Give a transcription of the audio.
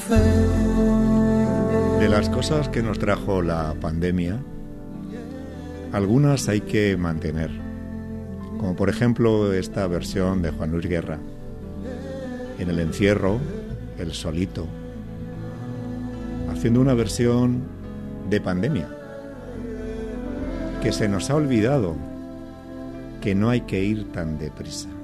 De las cosas que nos trajo la pandemia, algunas hay que mantener, como por ejemplo esta versión de Juan Luis Guerra, en el encierro, el solito, haciendo una versión de pandemia, que se nos ha olvidado que no hay que ir tan deprisa.